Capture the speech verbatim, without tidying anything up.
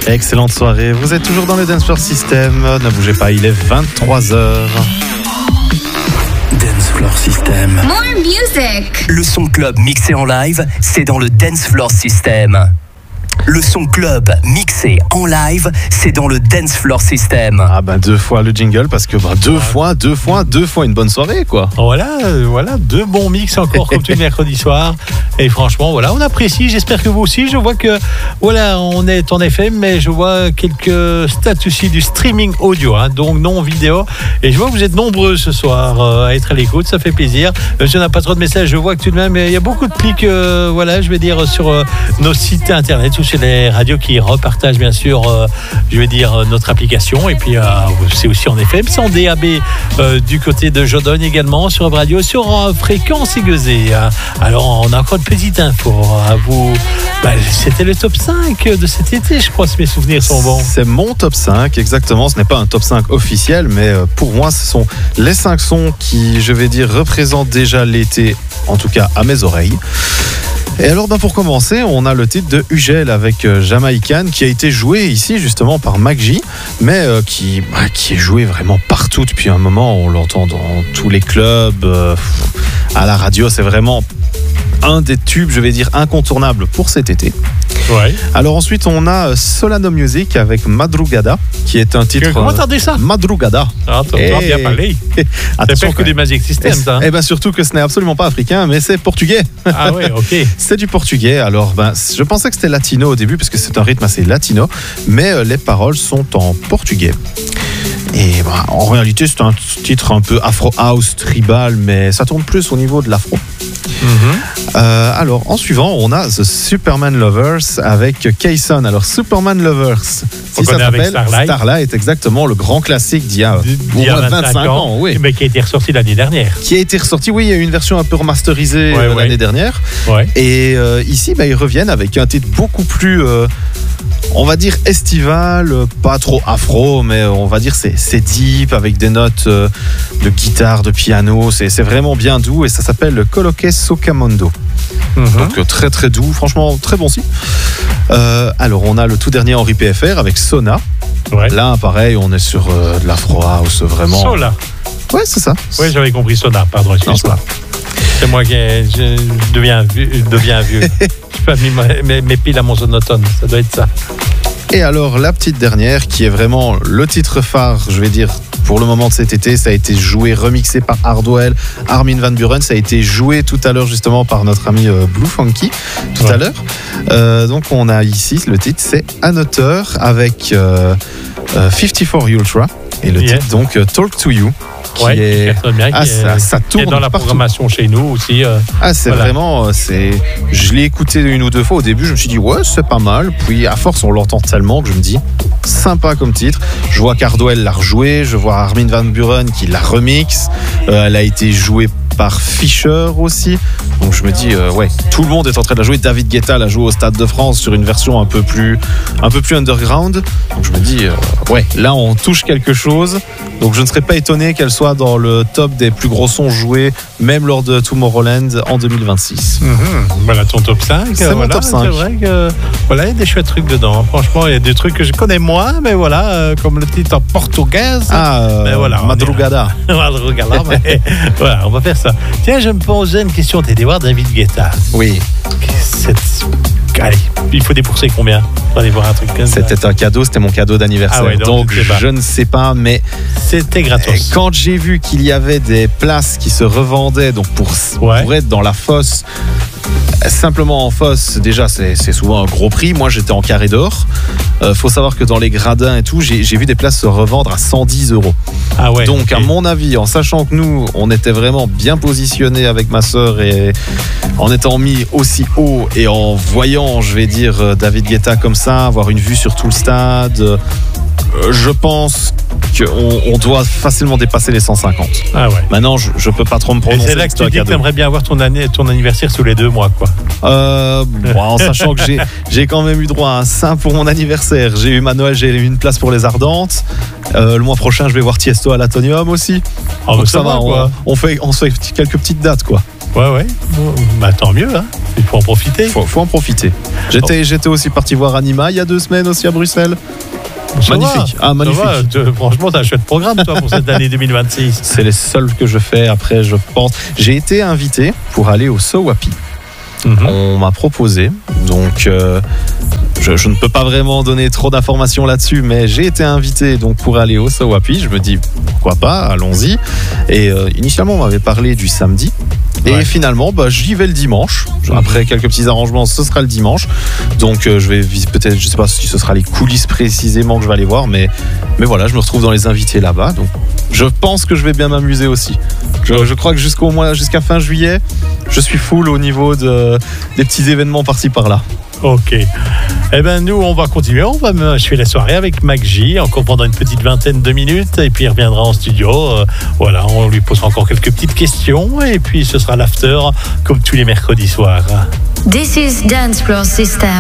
Excellente soirée, vous êtes toujours dans le Dance Floor System, ne bougez pas, il est vingt-trois heures. Dance Floor System. More music. Le son club mixé en live, c'est dans le Dance Floor System. Le son club mixé en live, c'est dans le Dance Floor System. Ah ben deux fois le jingle parce que bah, deux fois, deux fois, deux fois une bonne soirée quoi. Voilà, euh, voilà, deux bons mix encore comme tous les mercredis soirs. Et franchement, voilà, on apprécie. J'espère que vous aussi. Je vois que voilà, on est en F M, mais je vois quelques stats aussi du streaming audio, hein, donc non vidéo. Et je vois que vous êtes nombreux ce soir euh, à être à l'écoute. Ça fait plaisir. Euh, je n'ai pas trop de messages. Je vois que tout de même, il y a beaucoup de clics. Euh, voilà, je vais dire sur euh, nos sites internet ou sur les radios qui repartagent bien sûr, euh, je vais dire notre application. Et puis euh, c'est aussi en F M, c'est en D A B euh, du côté de Jodogne également sur Web Radio, sur euh, Fréquence Aiguisée. Alors on a encore une petite info à vous. Bah, c'était le top cinq de cet été, je crois, si mes souvenirs sont bons. C'est mon top cinq, exactement. Ce n'est pas un top cinq officiel, mais pour moi, ce sont les cinq sons qui, je vais dire, représentent déjà l'été, en tout cas à mes oreilles. Et alors, ben pour commencer, on a le titre de Ugel avec euh, Jamaican qui a été joué ici justement par Mac J, mais euh, qui, bah, qui est joué vraiment partout depuis un moment. On l'entend dans tous les clubs, euh, à la radio. C'est vraiment un des tubes, je vais dire, incontournables pour cet été. Ouais. Alors ensuite, on a Solano Music avec Madrugada, qui est un titre... Comment t'as dit ça ? Madrugada. Ah, t'as Et... bien parlé. C'est pas que des Magic Systems, ça. Eh bien, surtout que ce n'est absolument pas africain, mais c'est portugais. Ah ouais, ok. C'est du portugais. Alors, ben, je pensais que c'était latino au début, parce que c'est un rythme assez latino, mais euh, les paroles sont en portugais. Et ben, en réalité, c'est un titre un peu afro-house, tribal, mais ça tourne plus au niveau de l'afro. Mm-hmm. Euh, alors, en suivant, on a The Superman Lovers avec Kayson. Alors, Superman Lovers, si on ça s'appelle Starlight. Starlight, exactement le grand classique d'il y a, d'il y a vingt-cinq, vingt-cinq ans, ans oui. Mais qui a été ressorti l'année dernière. Qui a été ressorti, oui, il y a eu une version un peu remasterisée ouais, euh, ouais. l'année dernière. Ouais. Et euh, ici, bah, ils reviennent avec un titre beaucoup plus, euh, on va dire, estival, pas trop afro, mais on va dire c'est, c'est deep, avec des notes euh, de guitare, de piano. C'est, c'est vraiment bien doux et ça s'appelle Coloque Socamondo. Mm-hmm. Donc euh, très très doux, franchement très bon si. Euh, alors on a le tout dernier Henri P F R avec Sona. Ouais. Là pareil, on est sur euh, de l'afro house vraiment. Sola. Ouais, c'est ça. Oui, j'avais compris Sona, pardon, excuse-moi. C'est moi qui je deviens vieux. Je deviens vieux. Je pas mis mes, mes piles à mon sonotone, ça doit être ça. Et alors la petite dernière qui est vraiment le titre phare, je vais dire, pour le moment de cet été, ça a été joué, remixé par Hardwell, Armin van Buuren, ça a été joué tout à l'heure justement par notre ami euh, Blue Funky, tout ouais. à l'heure. Euh, donc on a ici, le titre c'est Un auteur avec euh, euh, cinquante-quatre Ultra et le yeah. titre donc euh, Talk to You. Qui ouais, est... qui bien, ah, qui ça, est... ça tourne qui est dans la partout. programmation chez nous aussi. Euh... Ah, c'est voilà. vraiment, c'est. Je l'ai écouté une ou deux fois au début. Je me suis dit ouais, c'est pas mal. Puis à force, on l'entend tellement que je me dis sympa comme titre. Je vois qu'Hardwell l'a rejoué. Je vois Armin van Buuren qui la remix. Euh, elle a été jouée par Fischer aussi. Donc je me dis euh, ouais, tout le monde est en train de la jouer. David Guetta l'a joué au Stade de France sur une version un peu plus, un peu plus underground. Donc je me dis euh, ouais, là on touche quelque chose. Donc je ne serais pas étonné qu'elle soit dans le top des plus gros sons joués, même lors de Tomorrowland en deux mille vingt-six. Mmh, voilà ton top cinq. C'est voilà, mon top cinq. C'est vrai que voilà, il y a des chouettes trucs dedans. Franchement, il y a des trucs que je connais moins, mais voilà, euh, comme le titre en portugais. Ah, euh, mais voilà, Madrugada. Madrugada, mais voilà, on va faire ça. Tiens, je me posais une question. T'es allé voir David Guetta. Oui. Cette... Allez, il faut débourser combien pour aller voir un truc comme ça? C'était un cadeau, c'était mon cadeau d'anniversaire. Ah ouais, donc donc je, je ne sais pas, mais c'était gratos. Quand j'ai vu qu'il y avait des places qui se revendaient, donc pour, ouais. pour être dans la fosse, simplement en fosse, déjà c'est, c'est souvent un gros prix. Moi j'étais en carré d'or. Euh, faut savoir que dans les gradins et tout, j'ai, j'ai vu des places se revendre à cent dix euros. Ah ouais, donc okay. à mon avis, en sachant que nous, on était vraiment bien positionnés avec ma sœur et en étant mis aussi haut et en voyant, je vais dire, David Guetta comme ça, avoir une vue sur tout le stade, euh, je pense qu'on on doit facilement dépasser les cent cinquante. Ah ouais. Maintenant, je, je peux pas trop me prononcer. Et c'est là que tu dis que tu aimerais bien avoir ton, année, ton anniversaire sous les deux mois, quoi. Euh, bon, en sachant que j'ai, j'ai quand même eu droit à un sein pour mon anniversaire. J'ai eu ma Noël, j'ai eu une place pour les Ardentes. Euh, le mois prochain, je vais voir Tiesto à l'Atonium aussi. Ah, donc ça, ça va, on, on, fait, on fait quelques petites dates, quoi. Ouais, ouais. Bon, bah, tant mieux, hein. Il faut en profiter. Faut, faut en profiter. J'étais, j'étais aussi parti voir Anima il y a deux semaines aussi à Bruxelles. Ça Magnifique. va, Ah, magnifique. ça va. Te- franchement, t'as un chouette programme, toi, pour cette année deux mille vingt-six. C'est les seuls que je fais après, je pense. J'ai été invité pour aller au Sowapi. Mhm. On m'a proposé, donc euh, je, je ne peux pas vraiment donner trop d'informations là-dessus, mais j'ai été invité donc pour aller au Sowapi. Je me dis pourquoi pas, allons-y. Et euh, initialement, on m'avait parlé du samedi. Et Ouais. finalement, bah, j'y vais le dimanche. Après quelques petits arrangements, ce sera le dimanche. Donc euh, je vais vis- peut-être, je sais pas si ce sera les coulisses précisément que je vais aller voir, mais mais voilà, je me retrouve dans les invités là-bas. Donc je pense que je vais bien m'amuser aussi. Je, je crois que jusqu'au mois, jusqu'à fin juillet, je suis full au niveau de des petits événements par-ci par-là. Ok. Eh ben nous, on va continuer. On va achever la soirée avec Mac J, encore pendant une petite vingtaine de minutes, et puis il reviendra en studio. Euh, voilà, on lui posera encore quelques petites questions, et puis ce sera l'after, comme tous les mercredis soirs. This is Dance Floor System.